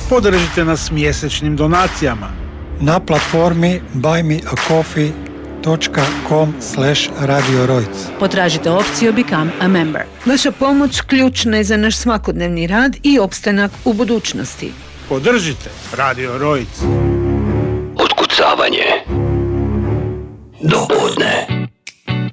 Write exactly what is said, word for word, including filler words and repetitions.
Podržite nas mjesečnim donacijama na platformi buy me a coffee dot com slash radio rojc. Potražite opciju Become a Member. Vaša pomoć ključna je za naš svakodnevni rad i opstanak u budućnosti. Podržite Radio Rojc. Otkucavanje do podne.